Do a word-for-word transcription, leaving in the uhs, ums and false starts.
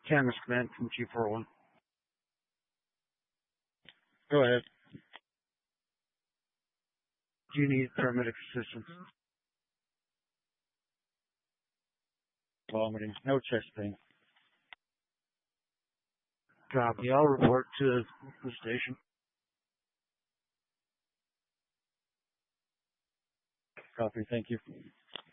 Cameras Command from G four one. Go ahead. Do you need paramedic assistance? Vomiting. No chest pain. Copy. I'll report to the station. Copy. Thank you.